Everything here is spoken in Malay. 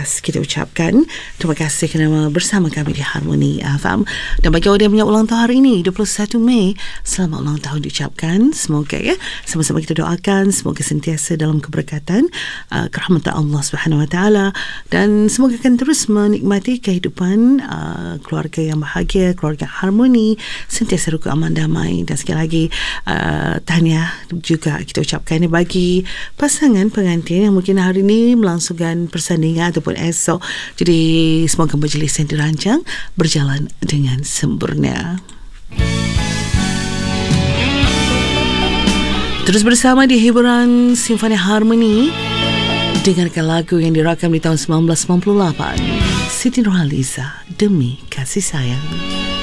atas kita ucapkan. Terima kasih kerana bersama kami di Harmoni FM. Dan bagi orang yang punya ulang tahun hari ini, 21 Mei, selamat ulang tahun diucapkan. Semoga sama-sama kita doakan semoga sentiasa dalam keberkatan, kerahmatan Allah Subhanahu Wa Taala, dan semoga akan terus menikmati kehidupan keluarga yang bahagia, keluarga harmoni, sentiasa rukun aman damai. Dan sekali lagi tahniah juga kita ucapkan bagi pasangan pengantin yang mungkin hari ini melangsungkan persandingan ataupun esok. Jadi semoga majlis yang dirancang berjalan dengan sempurna. Terus bersama di hiburan Simfoni Harmoni, dengarkan lagu yang dirakam di tahun 1998, Siti Nurhaliza, Demi Kasih Sayang.